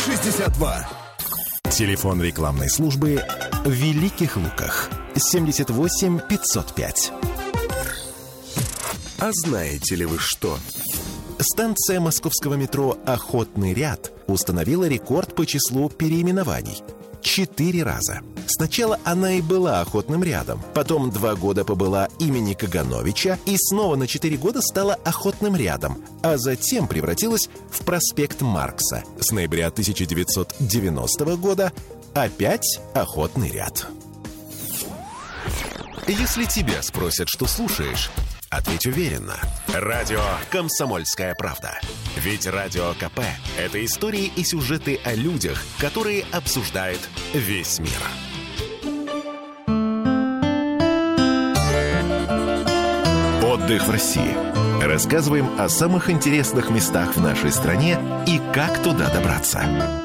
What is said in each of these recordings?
62. Телефон рекламной службы в Великих Луках 78 505. А знаете ли вы что? Станция московского метро «Охотный ряд» установила рекорд по числу переименований. 4 раза. Сначала она и была Охотным рядом, потом 2 года побыла имени Кагановича и снова на 4 года стала Охотным рядом, а затем превратилась в проспект Маркса. С ноября 1990 года опять Охотный ряд. Если тебя спросят, что слушаешь, ответь уверенно. Радио «Комсомольская правда». Ведь Радио КП – это истории и сюжеты о людях, которые обсуждает весь мир. Отдых в России. Рассказываем о самых интересных местах в нашей стране и как туда добраться.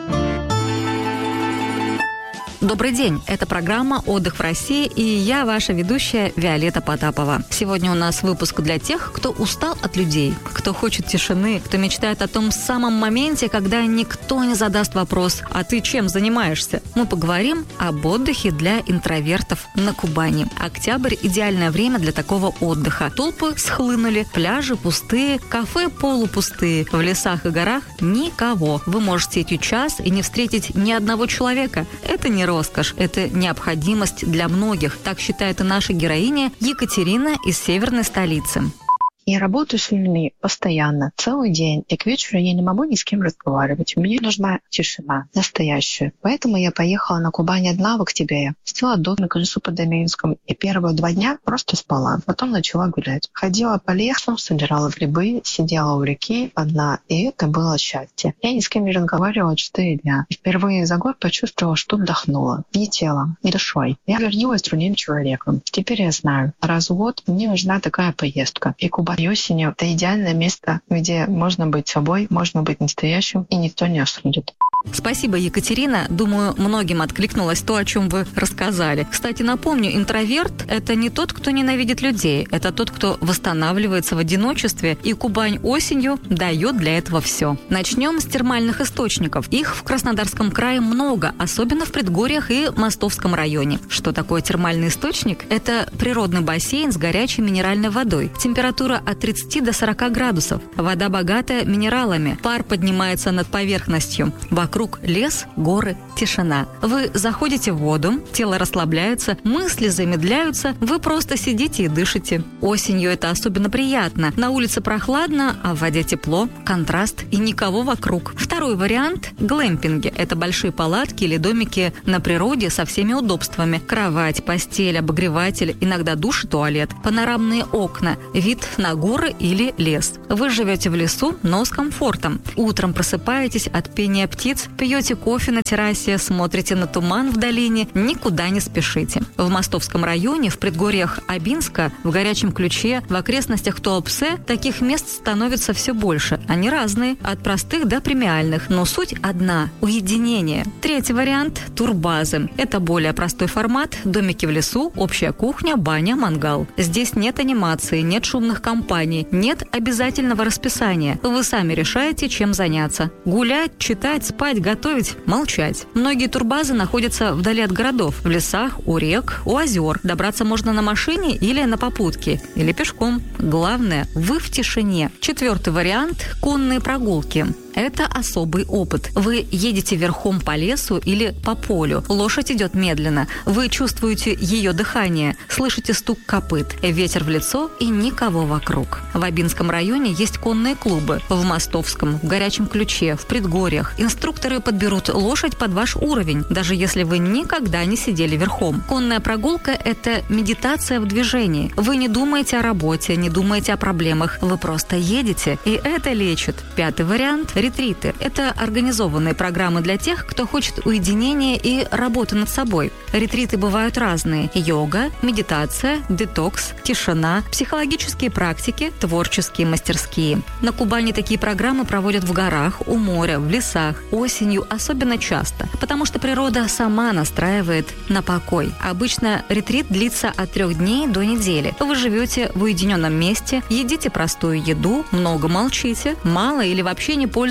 Добрый день, это программа «Отдых в России» и я, ваша ведущая Виолетта Потапова. Сегодня у нас выпуск для тех, кто устал от людей, кто хочет тишины, кто мечтает о том самом моменте, когда никто не задаст вопрос «А ты чем занимаешься?». Мы поговорим об отдыхе для интровертов на Кубани. Октябрь – идеальное время для такого отдыха. Толпы схлынули, пляжи пустые, кафе полупустые, в лесах и горах никого. Вы можете идти час и не встретить ни одного человека. Это не роскошь, это необходимость для многих. Так считает и наша героиня Екатерина из северной столицы. Я работаю с людьми постоянно, целый день, и к вечеру я не могу ни с кем разговаривать. Мне нужна тишина, настоящая. Поэтому я поехала на Кубань одна в октябре, села дом на колесу по Доминскому, и первые 2 дня просто спала. Потом начала гулять. Ходила по лесу, собирала грибы, сидела у реки одна, и это было счастье. Я ни с кем не разговаривала 4 дня. И впервые за год почувствовала, что вдохнула. Не телом, не душой. Я гордилась другим человеком. Теперь я знаю, раз в год мне нужна такая поездка. И Кубань осенью — это идеальное место, где можно быть собой, можно быть настоящим, и никто не осудит. Спасибо, Екатерина. Думаю, многим откликнулось то, о чем вы рассказали. Кстати, напомню, интроверт – это не тот, кто ненавидит людей. Это тот, кто восстанавливается в одиночестве, и Кубань осенью дает для этого все. Начнем с термальных источников. Их в Краснодарском крае много, особенно в предгорьях и Мостовском районе. Что такое термальный источник? Это природный бассейн с горячей минеральной водой. Температура от 30 до 40 градусов. Вода богата минералами. Пар поднимается над поверхностью. Вокруг лес, горы, тишина. Вы заходите в воду, тело расслабляется, мысли замедляются, вы просто сидите и дышите. Осенью это особенно приятно. На улице прохладно, а в воде тепло, контраст и никого вокруг. Второй вариант – глэмпинги. Это большие палатки или домики на природе со всеми удобствами. Кровать, постель, обогреватель, иногда душ и туалет. Панорамные окна, вид на горы или лес. Вы живете в лесу, но с комфортом. Утром просыпаетесь от пения птиц, пьете кофе на террасе, смотрите на туман в долине, никуда не спешите. В Мостовском районе, в предгорьях Абинска, в Горячем Ключе, в окрестностях Туапсе таких мест становится все больше. Они разные, от простых до премиальных, но суть одна – уединение. Третий вариант – турбазы. Это более простой формат, домики в лесу, общая кухня, баня, мангал. Здесь нет анимации, нет шумных компаний, нет обязательного расписания. Вы сами решаете, чем заняться. Гулять, читать, спать, готовить, молчать. Многие турбазы находятся вдали от городов, в лесах, у рек, у озер. Добраться можно на машине или на попутке, или пешком. Главное, вы в тишине. Четвертый вариант – конные прогулки. Это особый опыт. Вы едете верхом по лесу или по полю. Лошадь идет медленно. Вы чувствуете ее дыхание, слышите стук копыт, ветер в лицо и никого вокруг. В Абинском районе есть конные клубы. В Мостовском, в Горячем Ключе, в предгорьях. Инструкторы подберут лошадь под ваш уровень, даже если вы никогда не сидели верхом. Конная прогулка – это медитация в движении. Вы не думаете о работе, не думаете о проблемах. Вы просто едете, и это лечит. Пятый вариант – ретриты. Это организованные программы для тех, кто хочет уединения и работы над собой. Ретриты бывают разные. Йога, медитация, детокс, тишина, психологические практики, творческие мастерские. На Кубани такие программы проводят в горах, у моря, в лесах. Осенью особенно часто, потому что природа сама настраивает на покой. Обычно ретрит длится от 3 дней до недели. Вы живете в уединенном месте, едите простую еду, много молчите, мало или вообще не пользуетесь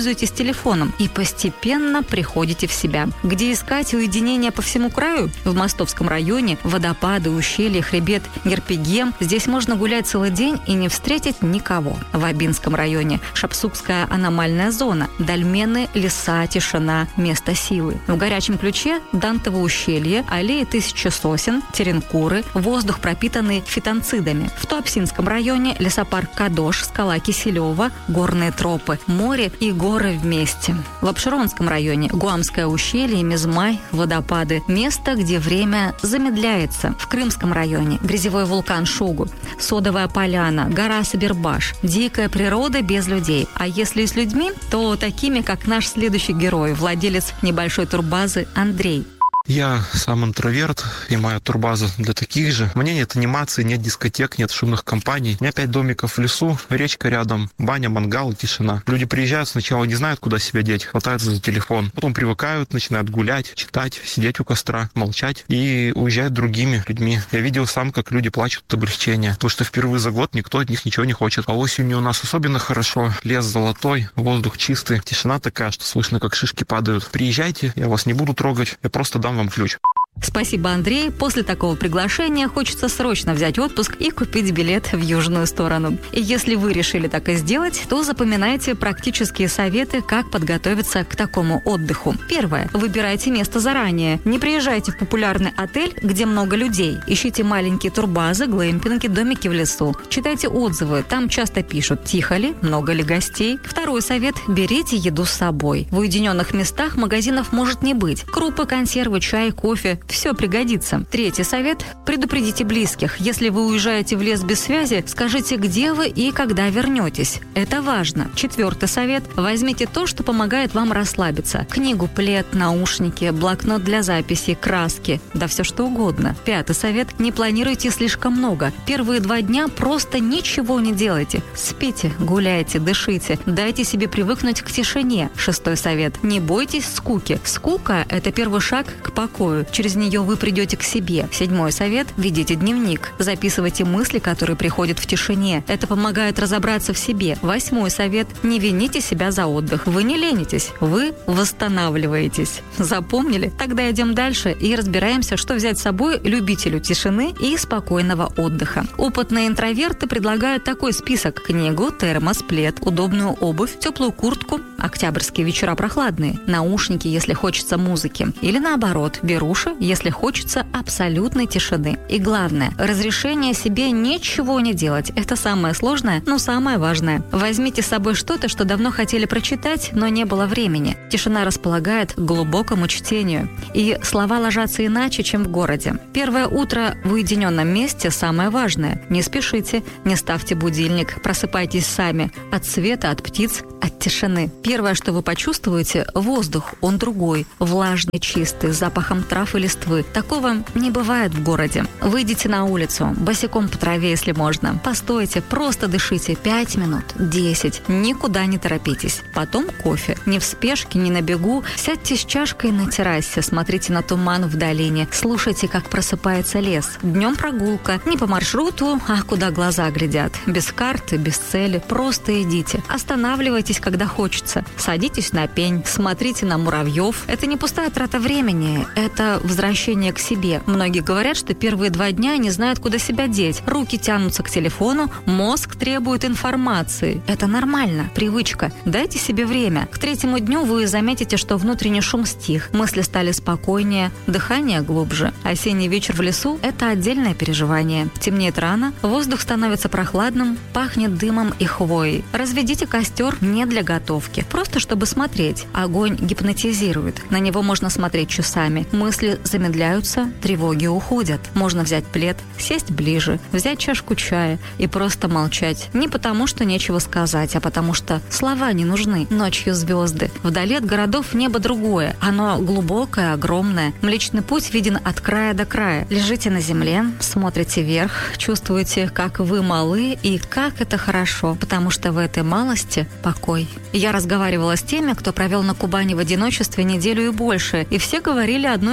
пользуетесь телефоном и постепенно приходите в себя. Где искать уединение по всему краю? В Мостовском районе водопады, ущелья, хребет Герпегем. Здесь можно гулять целый день и не встретить никого. В Абинском районе Шапсукская аномальная зона, дольмены, леса, тишина, место силы. В Горячем Ключе Дантово ущелье, аллеи 1000 сосен, Теренкуры, воздух пропитанный фитонцидами. В Туапсинском районе лесопарк Кадош, скала Киселева, горные тропы, море и горы вместе. В Апшеронском районе Гуамское ущелье, Мизмай, водопады, место, где время замедляется. В Крымском районе грязевой вулкан Шугу, Содовая поляна, гора Сабирбаш, дикая природа без людей. А если с людьми, то такими, как наш следующий герой, владелец небольшой турбазы Андрей. Я сам интроверт, и моя турбаза для таких же. Мне нет анимации, нет дискотек, нет шумных компаний. У меня 5 домиков в лесу, речка рядом, баня, мангал и тишина. Люди приезжают, сначала не знают, куда себя деть, хватаются за телефон. Потом привыкают, начинают гулять, читать, сидеть у костра, молчать и уезжают другими людьми. Я видел сам, как люди плачут от облегчения, потому что впервые за год никто от них ничего не хочет. А осенью у нас особенно хорошо. Лес золотой, воздух чистый, тишина такая, что слышно, как шишки падают. Приезжайте, я вас не буду трогать, я просто дам вам ключ. Спасибо, Андрей. После такого приглашения хочется срочно взять отпуск и купить билет в южную сторону. И если вы решили так и сделать, то запоминайте практические советы, как подготовиться к такому отдыху. Первое. Выбирайте место заранее. Не приезжайте в популярный отель, где много людей. Ищите маленькие турбазы, глэмпинги, домики в лесу. Читайте отзывы. Там часто пишут, тихо ли, много ли гостей. Второй совет. Берите еду с собой. В уединенных местах магазинов может не быть. Крупы, консервы, чай, кофе – все пригодится. Третий совет – предупредите близких. Если вы уезжаете в лес без связи, скажите, где вы и когда вернетесь. Это важно. Четвертый совет – возьмите то, что помогает вам расслабиться. Книгу, плед, наушники, блокнот для записей, краски, да все что угодно. Пятый совет – не планируйте слишком много. Первые 2 дня просто ничего не делайте. Спите, гуляйте, дышите. Дайте себе привыкнуть к тишине. Шестой совет – не бойтесь скуки. Скука – это первый шаг к покою. Через нее вы придете к себе. Седьмой совет – ведите дневник. Записывайте мысли, которые приходят в тишине. Это помогает разобраться в себе. Восьмой совет – не вините себя за отдых. Вы не ленитесь, вы восстанавливаетесь. Запомнили? Тогда идем дальше и разбираемся, что взять с собой любителю тишины и спокойного отдыха. Опытные интроверты предлагают такой список: книгу, термос, плед, удобную обувь, теплую куртку, октябрьские вечера прохладные, наушники, если хочется музыки, или наоборот, беруши, если хочется абсолютной тишины. И главное, разрешение себе ничего не делать. Это самое сложное, но самое важное. Возьмите с собой что-то, что давно хотели прочитать, но не было времени. Тишина располагает к глубокому чтению. И слова ложатся иначе, чем в городе. Первое утро в уединенном месте самое важное. Не спешите, не ставьте будильник, просыпайтесь сами. От света, от птиц, от тишины. Первое, что вы почувствуете – воздух. Он другой, влажный, чистый, с запахом трав и листвы. Такого не бывает в городе. Выйдите на улицу, босиком по траве, если можно. Постойте, просто дышите 5 минут, 10. Никуда не торопитесь. Потом кофе. Не в спешке, не на бегу. Сядьте с чашкой на террасе, смотрите на туман в долине. Слушайте, как просыпается лес. Днем прогулка. Не по маршруту, а куда глаза глядят. Без карты, без цели. Просто идите. Останавливайтесь, когда хочется. Садитесь на пень, смотрите на муравьев. Это не пустая трата времени. Это возвращение к себе. Многие говорят, что первые 2 дня не знают, куда себя деть. Руки тянутся к телефону, мозг требует информации. Это нормально, привычка. Дайте себе время. К 3-му дню вы заметите, что внутренний шум стих, мысли стали спокойнее, дыхание глубже. Осенний вечер в лесу – это отдельное переживание. Темнеет рано, воздух становится прохладным, пахнет дымом и хвоей. Разведите костер не для готовки, просто чтобы смотреть. Огонь гипнотизирует. На него можно смотреть часами. Мысли замедляются, тревоги уходят. Можно взять плед, сесть ближе, взять чашку чая и просто молчать. Не потому, что нечего сказать, а потому что слова не нужны. Ночью звезды. Вдали от городов небо другое. Оно глубокое, огромное. Млечный путь виден от края до края. Лежите на земле, смотрите вверх, чувствуете, как вы малы и как это хорошо, потому что в этой малости покой. Я разговаривала с теми, кто провел на Кубани в одиночестве неделю и больше, и все говорили одно и то же.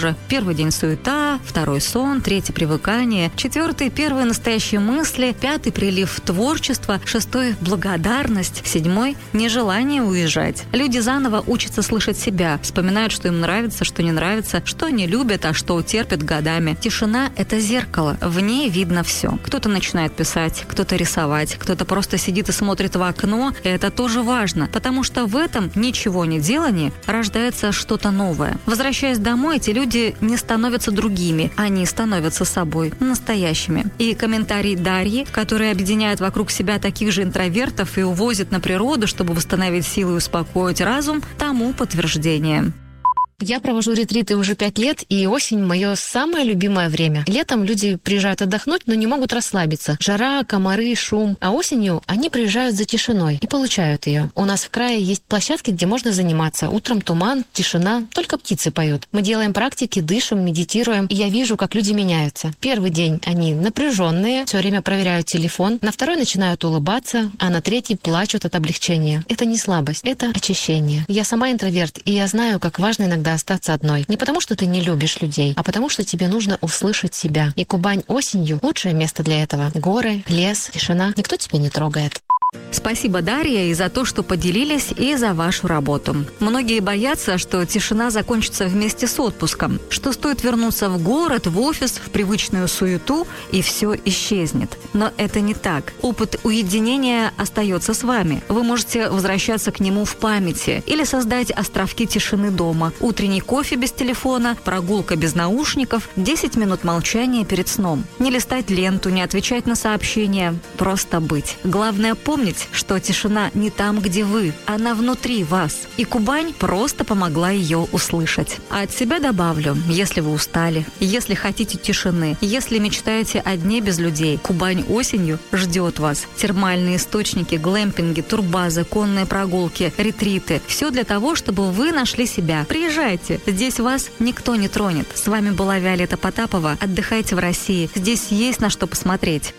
же. Первый день суета, второй сон, третий привыкание, четвертый первые настоящие мысли, пятый прилив творчества, шестой благодарность, седьмой нежелание уезжать. Люди заново учатся слышать себя, вспоминают, что им нравится, что не нравится, что не любят, а что терпят годами. Тишина – это зеркало, в ней видно все. Кто-то начинает писать, кто-то рисовать, кто-то просто сидит и смотрит в окно. Это тоже важно, потому что в этом ничего не делании рождается что-то новое. Возвращаясь домой, эти люди не становятся другими, они становятся собой, настоящими. И комментарий Дарьи, который объединяет вокруг себя таких же интровертов и увозит на природу, чтобы восстановить силы и успокоить разум, тому подтверждение. Я провожу ретриты уже 5 лет, и осень – мое самое любимое время. Летом люди приезжают отдохнуть, но не могут расслабиться. Жара, комары, шум. А осенью они приезжают за тишиной и получают ее. У нас в крае есть площадки, где можно заниматься. Утром туман, тишина, только птицы поют. Мы делаем практики, дышим, медитируем, и я вижу, как люди меняются. Первый день они напряженные, все время проверяют телефон. На второй начинают улыбаться, а на третий плачут от облегчения. Это не слабость, это очищение. Я сама интроверт, и я знаю, как важно иногда остаться одной. Не потому, что ты не любишь людей, а потому, что тебе нужно услышать себя. И Кубань осенью – лучшее место для этого. Горы, лес, тишина. Никто тебя не трогает. Спасибо, Дарья, и за то, что поделились, и за вашу работу. Многие боятся, что тишина закончится вместе с отпуском, что стоит вернуться в город, в офис, в привычную суету, и все исчезнет. Но это не так. Опыт уединения остается с вами. Вы можете возвращаться к нему в памяти или создать островки тишины дома. Утренний кофе без телефона, прогулка без наушников, 10 минут молчания перед сном. Не листать ленту, не отвечать на сообщения. Просто быть. Главное помнить, что тишина не там, где вы, она внутри вас. И Кубань просто помогла ее услышать. А от себя добавлю, если вы устали, если хотите тишины, если мечтаете о дне без людей, Кубань осенью ждет вас. Термальные источники, глэмпинги, турбазы, конные прогулки, ретриты. Все для того, чтобы вы нашли себя. Приезжайте, здесь вас никто не тронет. С вами была Виолетта Потапова. Отдыхайте в России. Здесь есть на что посмотреть.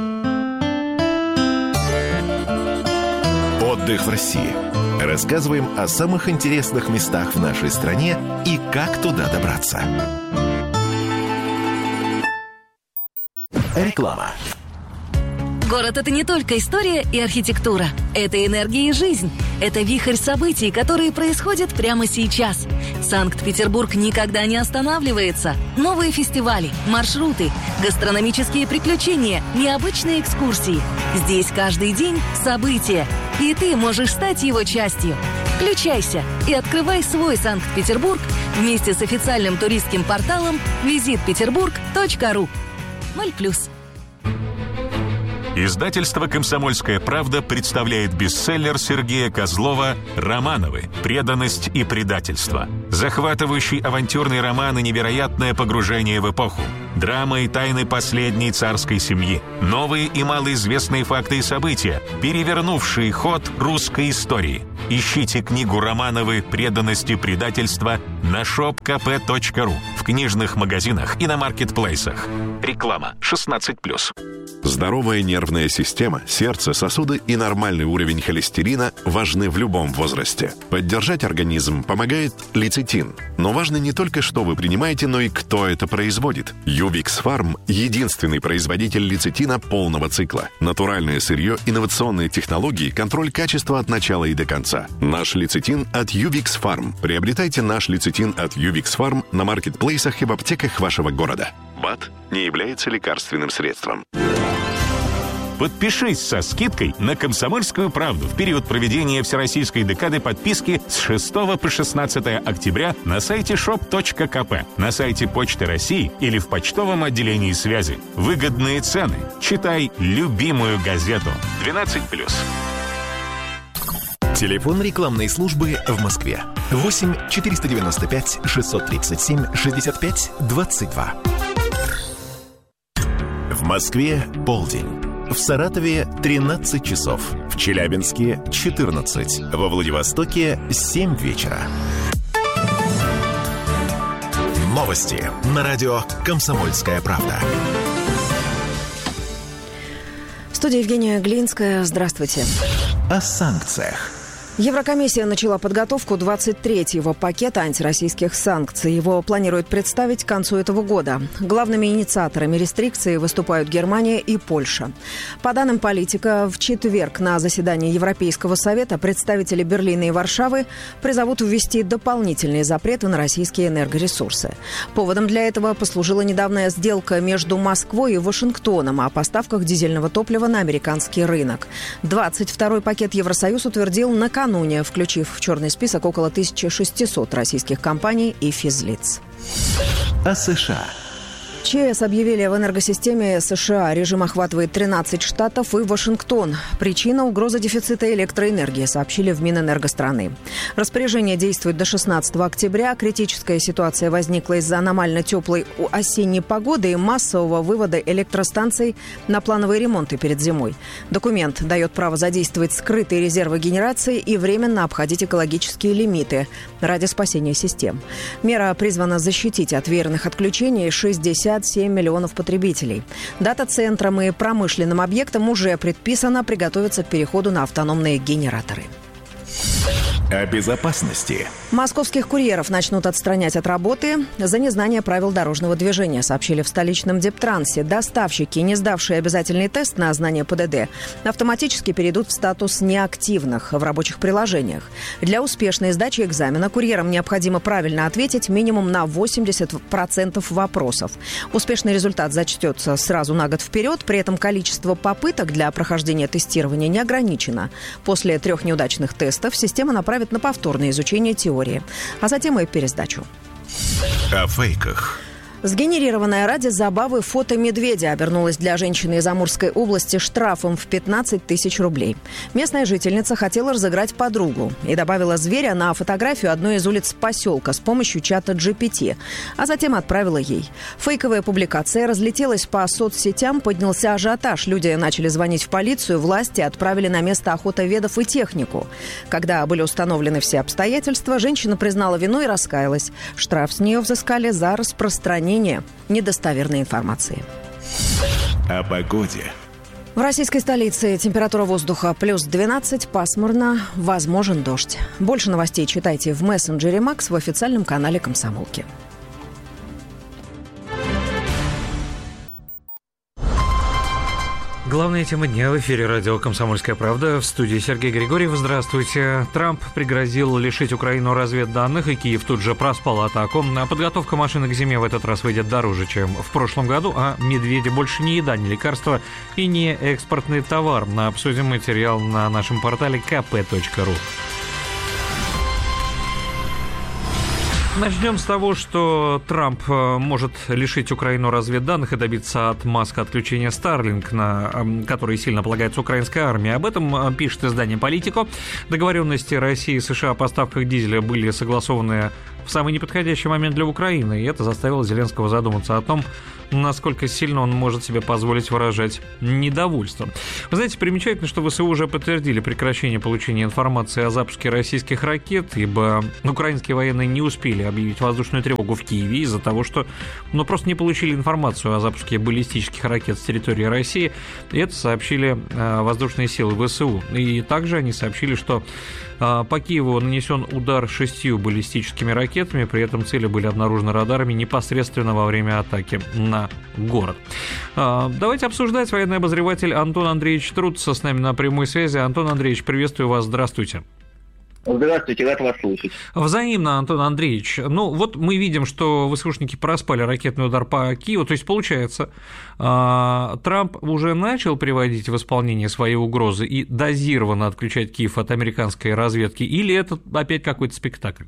Отдых в России. Рассказываем о самых интересных местах в нашей стране и как туда добраться. Реклама. Город – это не только история и архитектура. Это энергия и жизнь. Это вихрь событий, которые происходят прямо сейчас. Санкт-Петербург никогда не останавливается. Новые фестивали, маршруты, гастрономические приключения, необычные экскурсии. Здесь каждый день события. И ты можешь стать его частью. Включайся и открывай свой Санкт-Петербург вместе с официальным туристским порталом visitpeterburg.ru. 0+. Издательство «Комсомольская правда» представляет бестселлер Сергея Козлова «Романовы. Преданность и предательство». Захватывающий авантюрный роман и невероятное погружение в эпоху. Драма и тайны последней царской семьи. Новые и малоизвестные факты и события, перевернувшие ход русской истории. Ищите книгу «Романовы. Преданность и предательство» на shopkp.ru, в книжных магазинах и на маркетплейсах. Реклама 16+. Здоровая нервная система, сердце, сосуды и нормальный уровень холестерина важны в любом возрасте. Поддержать организм помогает лецитин. Но важно не только, что вы принимаете, но и кто это производит. Ювикс Фарм – единственный производитель лецитина полного цикла. Натуральное сырье, инновационные технологии, контроль качества от начала и до конца. Наш лецитин от Ювикс Фарм. Приобретайте наш лецитин от Ювикс Фарм на маркетплейсах и в аптеках вашего города. БАД не является лекарственным средством. Подпишись со скидкой на «Комсомольскую правду» в период проведения Всероссийской декады подписки с 6 по 16 октября на сайте shop.kp, на сайте Почты России или в почтовом отделении связи. Выгодные цены. Читай любимую газету. 12+. Телефон рекламной службы в Москве. 8 495 637 65 22. В Москве полдень. В Саратове 13 часов. В Челябинске 14. Во Владивостоке 7 вечера. Новости на радио «Комсомольская правда». В студии Евгения Глинская. Здравствуйте. О санкциях. Еврокомиссия начала подготовку 23-го пакета антироссийских санкций. Его планируют представить к концу этого года. Главными инициаторами рестрикций выступают Германия и Польша. По данным Политика, в четверг на заседании Европейского совета представители Берлина и Варшавы призовут ввести дополнительные запреты на российские энергоресурсы. Поводом для этого послужила недавняя сделка между Москвой и Вашингтоном о поставках дизельного топлива на американский рынок. 22-й пакет Евросоюз утвердил накануне, включив в черный список около 1600 российских компаний и физлиц. О США. ЧС объявили в энергосистеме США. Режим охватывает 13 штатов и Вашингтон. Причина – угроза дефицита электроэнергии, сообщили в Минэнерго страны. Распоряжение действует до 16 октября. Критическая ситуация возникла из-за аномально теплой осенней погоды и массового вывода электростанций на плановые ремонты перед зимой. Документ дает право задействовать скрытые резервы генерации и временно обходить экологические лимиты ради спасения систем. Мера призвана защитить от веерных отключений 67 миллионов потребителей. Дата-центрам и промышленным объектам уже предписано приготовиться к переходу на автономные генераторы. О безопасности. Московских курьеров начнут отстранять от работы за незнание правил дорожного движения, сообщили в столичном Дептрансе. Доставщики, не сдавшие обязательный тест на знание ПДД, автоматически перейдут в статус неактивных в рабочих приложениях. Для успешной сдачи экзамена курьерам необходимо правильно ответить минимум на 80% вопросов. Успешный результат зачтется сразу на год вперед, при этом количество попыток для прохождения тестирования не ограничено. После 3 неудачных тестов система направит на повторное изучение теории, а затем и пересдачу. О фейках. Сгенерированное ради забавы фото медведя обернулось для женщины из Амурской области штрафом в 15 тысяч рублей. Местная жительница хотела разыграть подругу и добавила зверя на фотографию одной из улиц поселка с помощью чата GPT, а затем отправила ей. Фейковая публикация разлетелась по соцсетям, поднялся ажиотаж. Люди начали звонить в полицию, власти отправили на место охотоведов и технику. Когда были установлены все обстоятельства, женщина признала вину и раскаялась. Штраф с нее взыскали за распространение недостоверной информации. О погоде. В российской столице температура воздуха плюс 12, пасмурно, возможен дождь. Больше новостей читайте в мессенджере Макс в официальном канале «Комсомолки». Главная тема дня в эфире радио «Комсомольская правда». В студии Сергей Григорьев. Здравствуйте. Трамп пригрозил лишить Украину разведданных, и Киев тут же проспал атаку. Подготовка машины к зиме в этот раз выйдет дороже, чем в прошлом году, а медведи больше не еда, не лекарство и не экспортный товар. Обсудим материал на нашем портале kp.ru. Начнем с того, что Трамп может лишить Украину разведданных и добиться от Маска отключения Starlink, на который сильно полагается украинская армия. Об этом пишет издание «Политико». Договоренности России и США о поставках дизеля были согласованы в самый неподходящий момент для Украины, и это заставило Зеленского задуматься о том, насколько сильно он может себе позволить выражать недовольство. Вы знаете, примечательно, что ВСУ уже подтвердили прекращение получения информации о запуске российских ракет, ибо украинские военные не успели объявить воздушную тревогу в Киеве из-за того, что просто не получили информацию о запуске баллистических ракет с территории России, и это сообщили воздушные силы ВСУ. И также они сообщили, что по Киеву нанесен удар 6 баллистическими ракетами, при этом цели были обнаружены радарами непосредственно во время атаки на город. Давайте обсуждать. Военный обозреватель Антон Андреевич Труца с нами на прямой связи. Антон Андреевич, приветствую вас, здравствуйте. Здравствуйте, рад вас слышать. Взаимно, Антон Андреевич. Вот мы видим, что ВСУшники проспали ракетный удар по Киеву, то есть, получается, Трамп уже начал приводить в исполнение свои угрозы и дозированно отключать Киев от американской разведки, или это опять какой-то спектакль?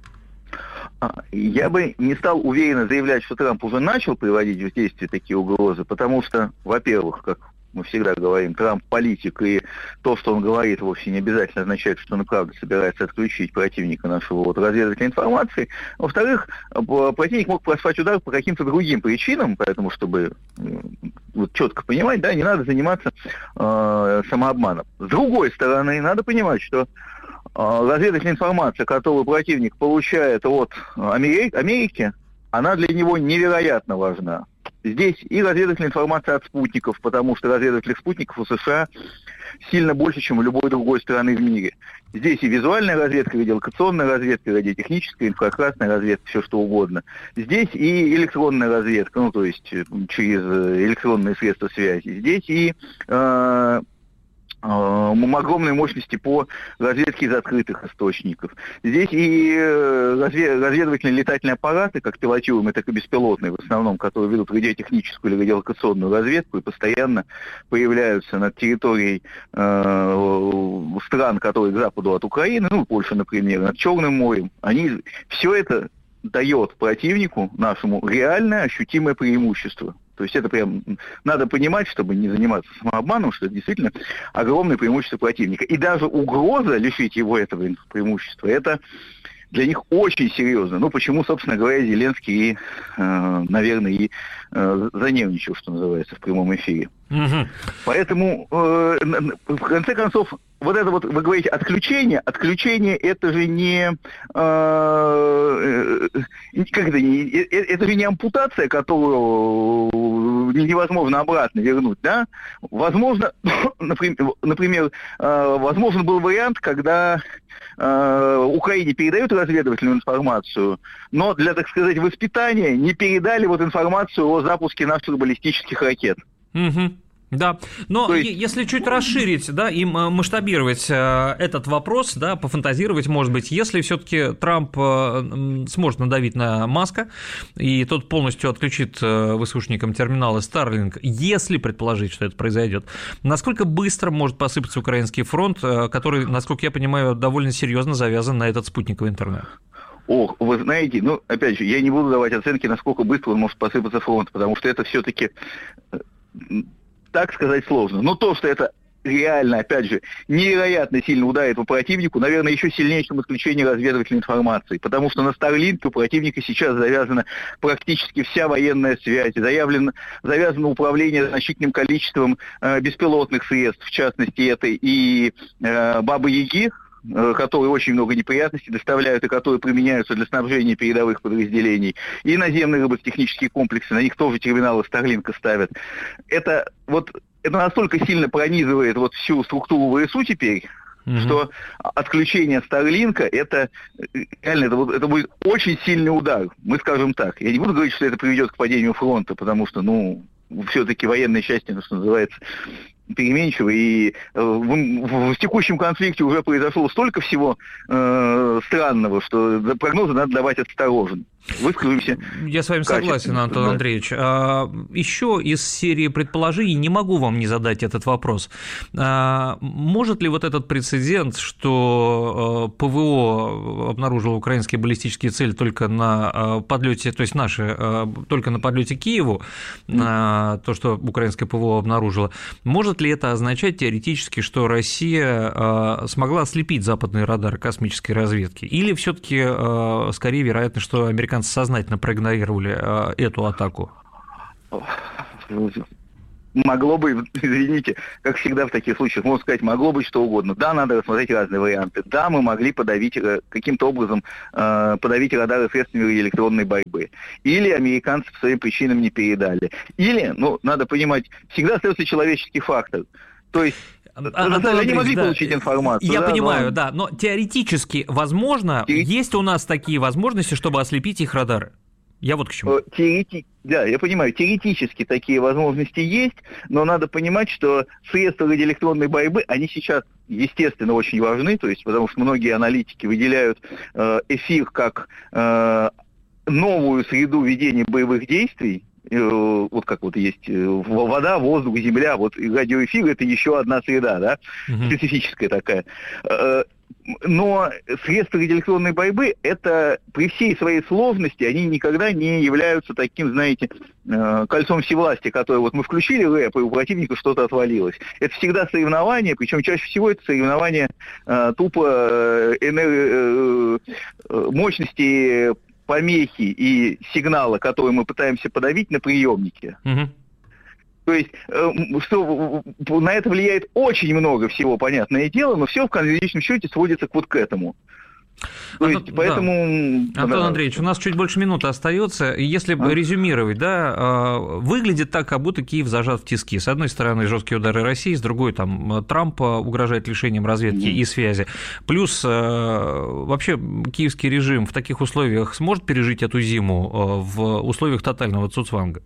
Я бы не стал уверенно заявлять, что Трамп уже начал приводить в действие такие угрозы, потому что, во-первых, как мы всегда говорим, Трамп политик, и то, что он говорит, вовсе не обязательно означает, что он и правда собирается отключить противника нашего разведывательной информации. Во-вторых, противник мог проспать удар по каким-то другим причинам, поэтому, чтобы четко понимать, не надо заниматься самообманом. С другой стороны, надо понимать, что разведывательная информация, которую противник получает от Америки, она для него невероятно важна. Здесь и разведывательная информация от спутников, потому что разведывательных спутников у США сильно больше, чем у любой другой страны в мире. Здесь и визуальная разведка, и радиолокационная разведка, и радиотехническая, инфракрасная разведка, все что угодно. Здесь и электронная разведка, ну то есть через электронные средства связи. Здесь и огромные мощности по разведке из открытых источников. Здесь и разведывательные летательные аппараты, как пилотируемые, так и беспилотные, в основном, которые ведут радиотехническую или радиолокационную разведку и постоянно появляются над территорией стран, которые к западу от Украины, ну, Польша, например, над Черным морем. Все это дает противнику нашему реальное ощутимое преимущество. То есть это прям надо понимать, чтобы не заниматься самообманом, что это действительно огромное преимущество противника. И даже угроза лишить его этого преимущества, это для них очень серьезно. Ну, почему, собственно говоря, Зеленский, наверное, и занервничал, что называется, в прямом эфире. Угу. Поэтому, в конце концов, вот это вот, вы говорите, отключение это же это же не ампутация, которую невозможно обратно вернуть, да? Возможно, например, возможен был вариант, когда Украине передают разведывательную информацию, но для, так сказать, воспитания не передали вот информацию о запуске наших баллистических ракет. Угу. Да, но если чуть расширить, да, и масштабировать этот вопрос, да, пофантазировать, может быть, если все-таки Трамп сможет надавить на Маска, и тот полностью отключит выслушникам терминалы Starlink, если предположить, что это произойдет, насколько быстро может посыпаться украинский фронт, который, насколько я понимаю, довольно серьезно завязан на этот спутниковый интернет? Ох, вы знаете, ну, опять же, я не буду давать оценки, насколько быстро он может посыпаться фронт, потому что это все-таки... так сказать сложно. Но то, что это реально, опять же, невероятно сильно ударит по противнику, наверное, еще сильнее, чем отключение разведывательной информации. Потому что на Starlink у противника сейчас завязана практически вся военная связь, завязано управление значительным количеством беспилотных средств, в частности, это и Бабы-Яги, которые очень много неприятностей доставляют и которые применяются для снабжения передовых подразделений, и наземные робототехнические комплексы, на них тоже терминалы Starlink ставят. Это настолько сильно пронизывает вот всю структуру ВСУ теперь, что отключение Starlink это реально это будет очень сильный удар. Мы скажем так. Я не буду говорить, что это приведет к падению фронта, потому что, все-таки военное счастье, что называется, переменчиво, и в текущем конфликте уже произошло столько всего странного, что прогнозы надо давать осторожно. Выскажемся. Я с вами согласен, Антон Андреевич. Еще из серии предположений не могу вам не задать этот вопрос. Может ли вот этот прецедент, что ПВО обнаружило украинские баллистические цели только на подлете, то есть наши, только на подлете к Киеву, то, что украинское ПВО обнаружило, может ли это означать теоретически, что Россия смогла ослепить западные радары космической разведки? Или все-таки скорее вероятно, что американцы сознательно проигнорировали эту атаку? Могло бы, извините, как всегда в таких случаях, можно сказать, могло быть что угодно. Да, надо рассмотреть разные варианты. Да, мы могли каким-то образом подавить радары средствами электронной борьбы. Или американцы по своим причинам не передали. Или, надо понимать, всегда остается человеческий фактор. То есть они могли получить информацию. Я понимаю, но теоретически возможно, есть у нас такие возможности, чтобы ослепить их радары? Я вот к чему. Да, я понимаю, теоретически такие возможности есть, но надо понимать, что средства радиоэлектронной борьбы, они сейчас, естественно, очень важны, то есть, потому что многие аналитики выделяют эфир как новую среду ведения боевых действий. Вот как вот есть вода, воздух, земля, вот радиоэфир — это еще одна среда, да, специфическая такая. Но средства радиоэлектронной борьбы, это при всей своей сложности, они никогда не являются таким, знаете, кольцом всевластия, которое вот мы включили рэп, и у противника что-то отвалилось. Это всегда соревнование, причем чаще всего это соревнование тупо мощности помехи и сигнала, которые мы пытаемся подавить на приемнике. То есть, что на это влияет очень много всего, понятное дело, но все в конечном счете сводится вот к этому. Поэтому... Антон Андреевич, у нас чуть больше минуты остается. Если резюмировать, выглядит так, как будто Киев зажат в тиски. С одной стороны, жесткие удары России, с другой, Трамп угрожает лишением разведки и связи. Плюс, вообще, киевский режим в таких условиях сможет пережить эту зиму в условиях тотального цуцванга?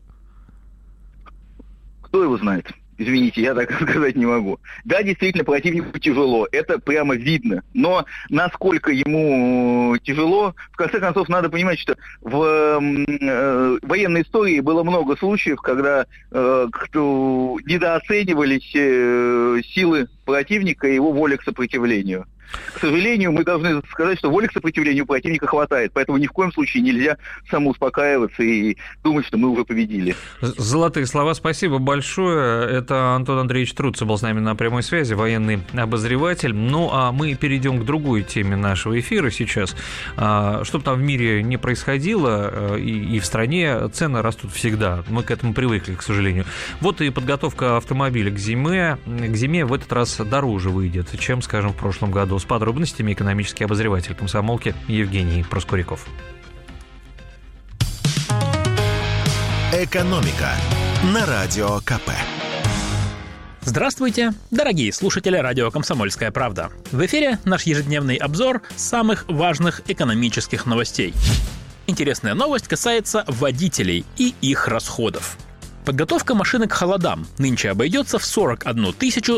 Кто его знает? Извините, я так сказать не могу. Да, действительно, противнику тяжело, это прямо видно. Но насколько ему тяжело, в конце концов, надо понимать, что в военной истории было много случаев, когда недооценивались силы противника и его воля к сопротивлению. К сожалению, мы должны сказать, что воли к сопротивлению противника хватает, поэтому ни в коем случае нельзя самоуспокаиваться и думать, что мы уже победили. Золотые слова, спасибо большое. Это Антон Андреевич Труца был с нами на прямой связи, военный обозреватель. Ну, а мы перейдем к другой теме нашего эфира сейчас. Что бы там в мире не происходило, и в стране цены растут всегда. Мы к этому привыкли, к сожалению. Вот и подготовка автомобиля к зиме в этот раз дороже выйдет, чем, скажем, в прошлом году. С подробностями экономический обозреватель «Комсомолки» Евгений Проскуряков. «Экономика» на Радио КП. Здравствуйте, дорогие слушатели радио «Комсомольская правда». В эфире наш ежедневный обзор самых важных экономических новостей. Интересная новость касается водителей и их расходов. Подготовка машины к холодам нынче обойдется в 41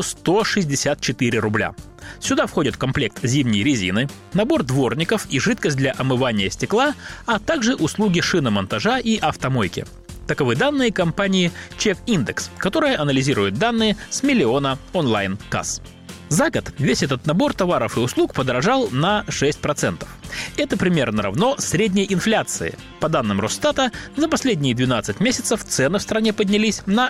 164 рубля. Сюда входит комплект зимней резины, набор дворников и жидкость для омывания стекла, а также услуги шиномонтажа и автомойки. Таковы данные компании CheckIndex, которая анализирует данные с миллиона онлайн-касс. За год весь этот набор товаров и услуг подорожал на 6%. Это примерно равно средней инфляции. По данным Росстата, за последние 12 месяцев цены в стране поднялись на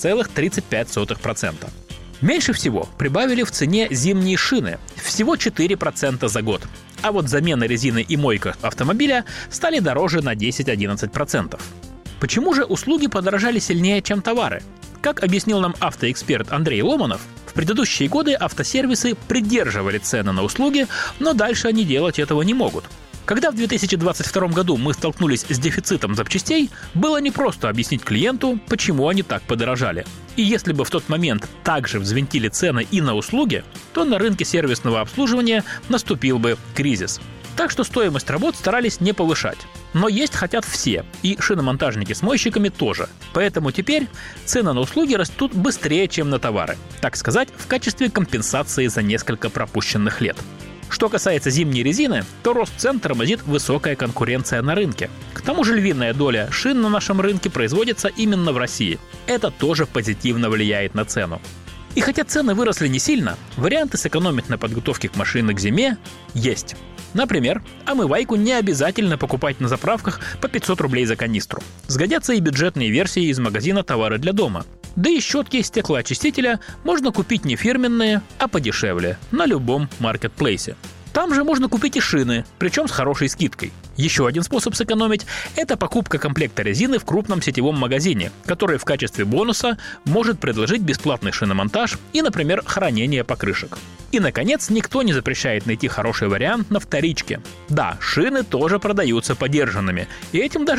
6,35%. Меньше всего прибавили в цене зимние шины – всего 4% за год. А вот замена резины и мойка автомобиля стали дороже на 10-11%. Почему же услуги подорожали сильнее, чем товары? Как объяснил нам автоэксперт Андрей Ломанов, в предыдущие годы автосервисы придерживали цены на услуги, но дальше они делать этого не могут. Когда в 2022 году мы столкнулись с дефицитом запчастей, было непросто объяснить клиенту, почему они так подорожали. И если бы в тот момент также взвинтили цены и на услуги, то на рынке сервисного обслуживания наступил бы кризис. Так что стоимость работ старались не повышать. Но есть хотят все, и шиномонтажники с мойщиками тоже. Поэтому теперь цены на услуги растут быстрее, чем на товары. Так сказать, в качестве компенсации за несколько пропущенных лет. Что касается зимней резины, то рост цен тормозит высокая конкуренция на рынке. К тому же львиная доля шин на нашем рынке производится именно в России. Это тоже позитивно влияет на цену. И хотя цены выросли не сильно, варианты сэкономить на подготовке к машине к зиме есть. Например, омывайку не обязательно покупать на заправках по 500 рублей за канистру. Сгодятся и бюджетные версии из магазина «Товары для дома». Да и щетки стеклоочистителя можно купить не фирменные, а подешевле, на любом маркетплейсе. Там же можно купить и шины, причем с хорошей скидкой. Еще один способ сэкономить – это покупка комплекта резины в крупном сетевом магазине, который в качестве бонуса может предложить бесплатный шиномонтаж и, например, хранение покрышек. И, наконец, никто не запрещает найти хороший вариант на вторичке. Да, шины тоже продаются подержанными, и этим даже